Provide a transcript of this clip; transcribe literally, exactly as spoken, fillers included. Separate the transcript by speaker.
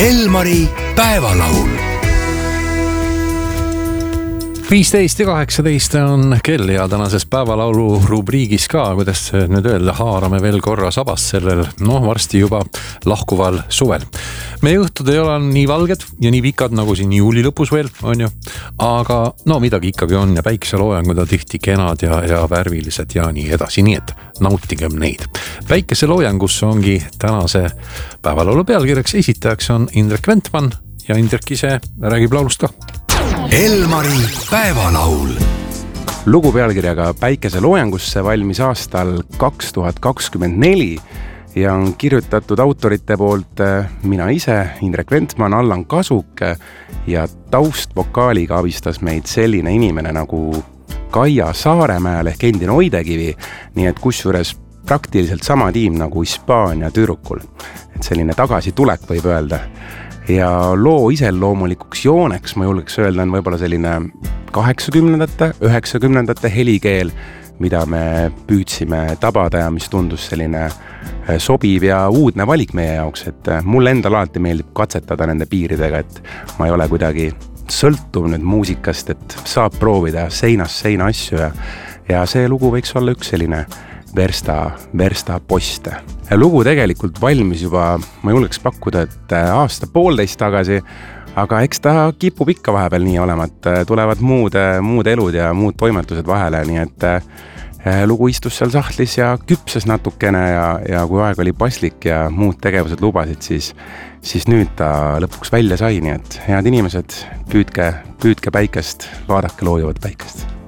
Speaker 1: Elmari päevalaul. viisteist ja kaheksateist on kell ja tänases päevalaulu rubriigis ka, kuidas nüüd öelda, haarame veel korra sabas sellel, noh, varsti juba lahkuval suvel. Meie õhtud ei ole nii valged ja nii pikad nagu siin juuli lõpus veel, on ju, aga no midagi ikkagi on ja päikeseloojangud on tihti kenad ja, ja värvilised ja nii edasi, nii et nautigem neid. Päikeseloojangus ongi tänase päevalaulu pealkirjaks esitajaks on Indrek Ventman ja Indrek ise räägib laulust ka.
Speaker 2: Elmari päevalaul.
Speaker 3: Lugu pealkirjaga Päikeseloojangusse valmis aastal kaks tuhat kakskümmend neli ja on kirjutatud autorite poolt mina ise, Indrek Ventman, Allan Kasuk ja taustvokaaliga abistas meid selline inimene nagu Kaia Saaremäel ehk endine Oidekivi, nii et kusjuures praktiliselt sama tiim nagu Hispaania tüdrukul. Et selline tagasitulek võib öelda. Ja loo iseloomulikuks jooneks, ma julgeks öelda, on võib-olla selline kaheksakümnendate, üheksakümnendate helikeel, mida me püüdsime tabada ja mis tundus selline sobiv ja uudne valik meie jaoks, et mulle endal alati meeldib katsetada nende piiridega, et ma ei ole kuidagi sõltuv nüüd muusikast, et saab proovida seinast seina asju ja, ja see lugu võiks olla üks selline versta, versta poste. Ja lugu tegelikult valmis juba, ma julgeks pakkuda, et aasta poolteist tagasi, aga eks ta kipub ikka vahepeal nii olema, et tulevad muud, muud elud ja muud toimetused vahele, nii et lugu istus seal sahtlis ja küpses natukene ja, ja kui aeg oli paslik ja muud tegevused lubasid, siis, siis nüüd ta lõpuks välja sai, nii et head inimesed, püüdke, püüdke päikest, vaadake loojuvat päikest.